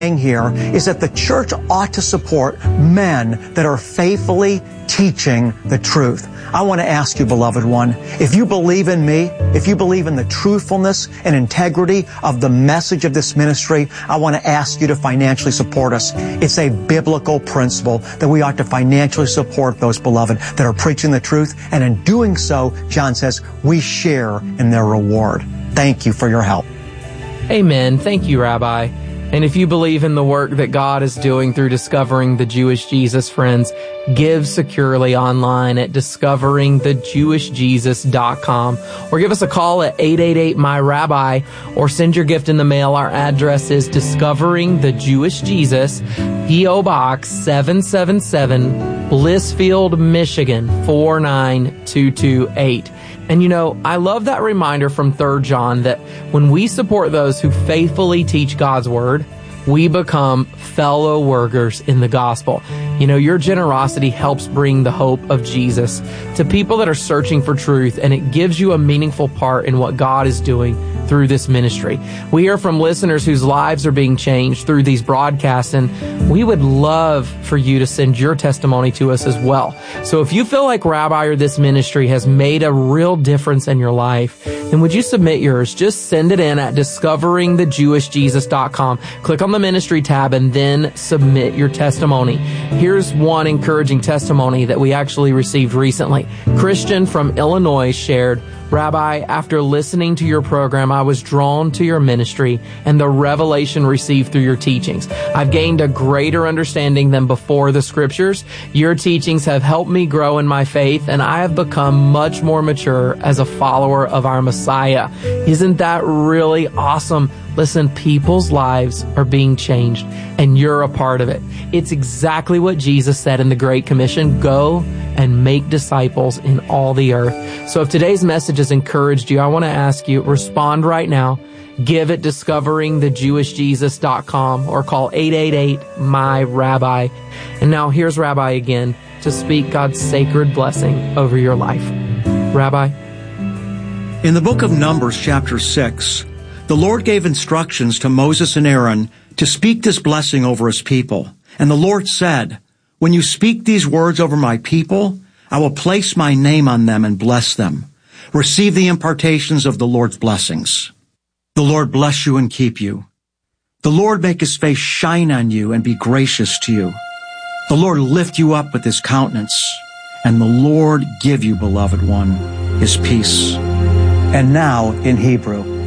here is that the church ought to support men that are faithfully teaching the truth. I want to ask you, beloved one, if you believe in me, if you believe in the truthfulness and integrity of the message of this ministry, I want to ask you to financially support us. It's a biblical principle that we ought to financially support those, beloved, that are preaching the truth. And in doing so, John says, we share in their reward. Thank you for your help. Amen. Thank you, Rabbi. And if you believe in the work that God is doing through Discovering the Jewish Jesus, friends, give securely online at discoveringthejewishjesus.com, or give us a call at 888-MY-RABBI, or send your gift in the mail. Our address is Discovering the Jewish Jesus, P.O. Box 777, Blissfield, Michigan 49228. And you know, I love that reminder from 3 John that when we support those who faithfully teach God's Word, we become fellow workers in the gospel. You know, your generosity helps bring the hope of Jesus to people that are searching for truth, and it gives you a meaningful part in what God is doing through this ministry. We hear from listeners whose lives are being changed through these broadcasts, and we would love for you to send your testimony to us as well. So if you feel like Rabbi or this ministry has made a real difference in your life, then would you submit yours? Just send it in at discoveringthejewishjesus.com. Click on the ministry tab and then submit your testimony. Here's one encouraging testimony that we actually received recently. Christian from Illinois shared, Rabbi, after listening to your program, I was drawn to your ministry and the revelation received through your teachings. I've gained a greater understanding than before the scriptures. Your teachings have helped me grow in my faith, and I have become much more mature as a follower of our Messiah. Isn't that really awesome? Listen, people's lives are being changed, and you're a part of it. It's exactly what Jesus said in the Great Commission, go and make disciples in all the earth. So if today's message has encouraged you, I want to ask you, respond right now. Give at discoveringthejewishjesus.com or call 888-MY-RABBI. And now here's Rabbi again to speak God's sacred blessing over your life. Rabbi? In the book of Numbers, chapter 6, the Lord gave instructions to Moses and Aaron to speak this blessing over his people. And the Lord said, when you speak these words over my people, I will place my name on them and bless them. Receive the impartations of the Lord's blessings. The Lord bless you and keep you. The Lord make his face shine on you and be gracious to you. The Lord lift you up with his countenance, and the Lord give you, beloved one, his peace. And now in Hebrew.